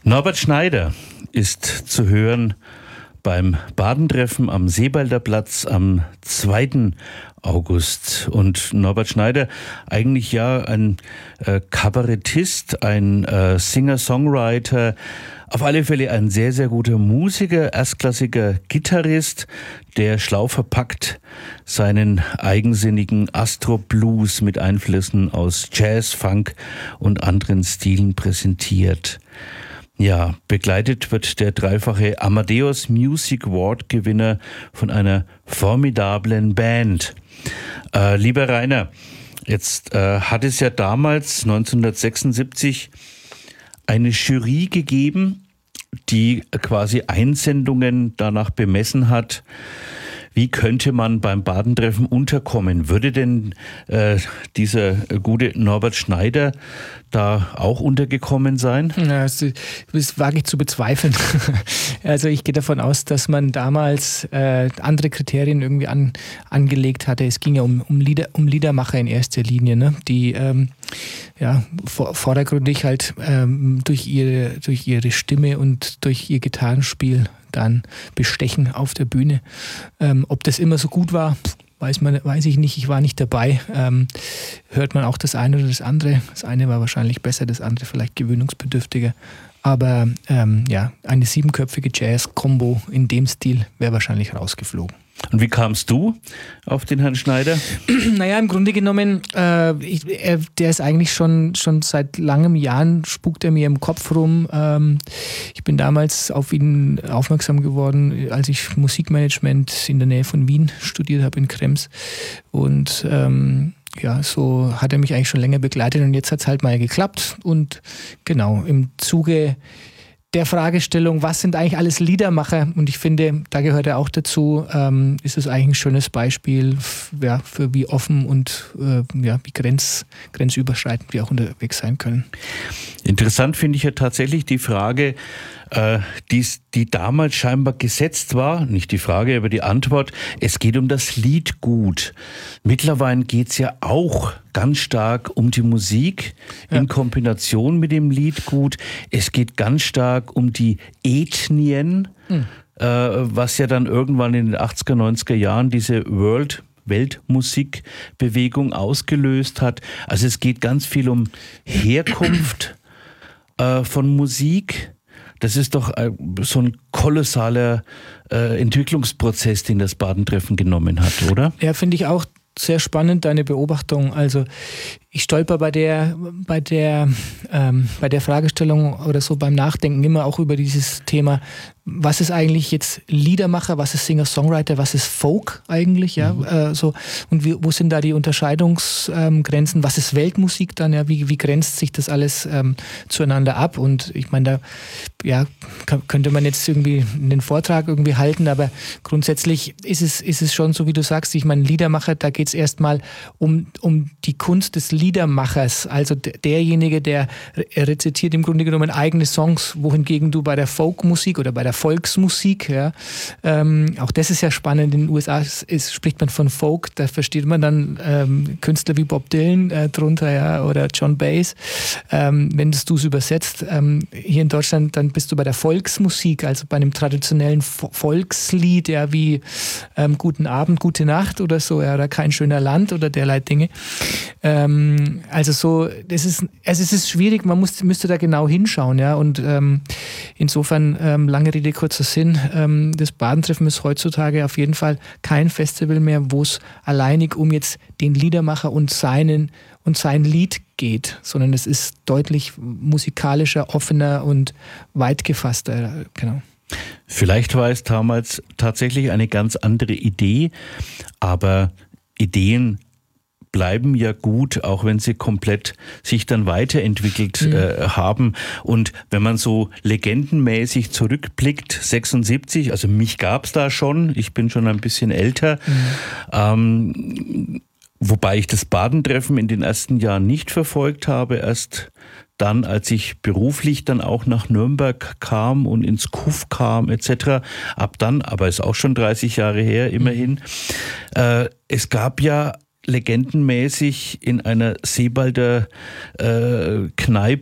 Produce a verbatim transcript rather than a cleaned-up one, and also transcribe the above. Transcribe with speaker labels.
Speaker 1: Norbert Schneider ist zu hören beim Badentreffen am Seebalder Platz am zweiten August. Und Norbert Schneider, eigentlich ja ein äh, Kabarettist, ein äh, Singer-Songwriter, auf alle Fälle ein sehr, sehr guter Musiker, erstklassiger Gitarrist, der schlau verpackt seinen eigensinnigen Astro-Blues mit Einflüssen aus Jazz, Funk und anderen Stilen präsentiert. Ja, begleitet wird der dreifache Amadeus Music Award Gewinner von einer formidablen Band. Äh, lieber Rainer, jetzt äh, hat es ja damals neunzehnhundertsechsundsiebzig eine Jury gegeben, die quasi Einsendungen danach bemessen hat, wie könnte man beim Badentreffen unterkommen? Würde denn äh, dieser gute Norbert Schneider da auch untergekommen sein?
Speaker 2: Ja, das, das wage ich zu bezweifeln. Also ich gehe davon aus, dass man damals äh, andere Kriterien irgendwie an, angelegt hatte. Es ging ja um, um, Lieder, um Liedermacher in erster Linie, ne? Die ähm, ja, vor, vordergründig halt ähm, durch, ihre, durch ihre Stimme und durch ihr Gitarrenspiel dann bestechen auf der Bühne. Ähm, ob das immer so gut war, weiß man, weiß ich nicht. Ich war nicht dabei. Ähm, hört man auch das eine oder das andere. Das eine war wahrscheinlich besser, das andere vielleicht gewöhnungsbedürftiger. Aber ähm, ja, eine siebenköpfige Jazz-Kombo in dem Stil wäre wahrscheinlich rausgeflogen.
Speaker 1: Und wie kamst du auf den Herrn Schneider?
Speaker 2: Naja, im Grunde genommen, äh, ich, er, der ist eigentlich schon, schon seit langem Jahren, spukt er mir im Kopf rum. Ähm, ich bin damals auf ihn aufmerksam geworden, als ich Musikmanagement in der Nähe von Wien studiert habe, in Krems. Und ähm, ja, so hat er mich eigentlich schon länger begleitet und jetzt hat es halt mal geklappt. Und genau, im Zuge der Fragestellung, was sind eigentlich alles Liedermacher? Und ich finde, da gehört er auch dazu, ähm, ist es eigentlich ein schönes Beispiel f- ja, für wie offen und äh, ja, wie grenz, grenzüberschreitend wir auch unterwegs sein können.
Speaker 1: Interessant finde ich ja tatsächlich die Frage, äh, die, die damals scheinbar gesetzt war, nicht die Frage, aber die Antwort, es geht um das Liedgut. Mittlerweile geht es ja auch ganz stark um die Musik in ja. Kombination mit dem Liedgut. Es geht ganz stark um die Ethnien, hm. äh, was ja dann irgendwann in den achtziger, neunziger Jahren diese World Weltmusikbewegung ausgelöst hat. Also es geht ganz viel um Herkunft äh, von Musik. Das ist doch äh, so ein kolossaler äh, Entwicklungsprozess, den das Badentreffen genommen hat, oder?
Speaker 2: Ja, finde ich auch sehr spannend, deine Beobachtung. Also ich stolper bei der, bei der, ähm, bei der Fragestellung oder so beim Nachdenken immer auch über dieses Thema, was ist eigentlich jetzt Liedermacher, was ist Singer-Songwriter, was ist Folk eigentlich, ja, mhm. äh, so, und wie, wo sind da die Unterscheidungsgrenzen, ähm, was ist Weltmusik dann, ja, wie, wie grenzt sich das alles ähm, zueinander ab? Und ich meine, da, ja, k- könnte man jetzt irgendwie einen Vortrag irgendwie halten, aber grundsätzlich ist es, ist es schon so, wie du sagst, ich meine, Liedermacher, da geht es erstmal um, um die Kunst des Liedermachers, also d- derjenige, der rezitiert im Grunde genommen eigene Songs, wohingegen du bei der Folkmusik oder bei der Volksmusik, ja, ähm, auch das ist ja spannend, in den U S A ist, ist, spricht man von Folk, da versteht man dann ähm, Künstler wie Bob Dylan äh, drunter, ja, oder John Baez. Ähm, wenn du es übersetzt, ähm, hier in Deutschland, dann bist du bei der Volksmusik, also bei einem traditionellen Vo- Volkslied, ja, wie ähm, Guten Abend, Gute Nacht oder so, ja, oder Kein schöner Land oder derlei Dinge. Ähm, also so, das ist, also es ist schwierig, man muss, müsste da genau hinschauen, ja, und ähm, insofern, ähm, lange Rede, kurzer Sinn, ähm, das Badentreffen ist heutzutage auf jeden Fall kein Festival mehr, wo es alleinig um jetzt den Liedermacher und seinen und sein Lied geht, sondern es ist deutlich musikalischer, offener und weit gefasster, genau.
Speaker 1: Vielleicht war es damals tatsächlich eine ganz andere Idee, aber Ideen bleiben ja gut, auch wenn sie komplett sich dann weiterentwickelt mhm. äh, haben. Und wenn man so legendenmäßig zurückblickt, sechsundsiebzig, also mich gab's da schon, ich bin schon ein bisschen älter, mhm. ähm, wobei ich das Badentreffen in den ersten Jahren nicht verfolgt habe, erst dann, als ich beruflich dann auch nach Nürnberg kam und ins K U F kam et cetera, ab dann, aber ist auch schon dreißig Jahre her, immerhin. Mhm. Äh, es gab ja legendenmäßig in einer Seebalder äh, Kneipe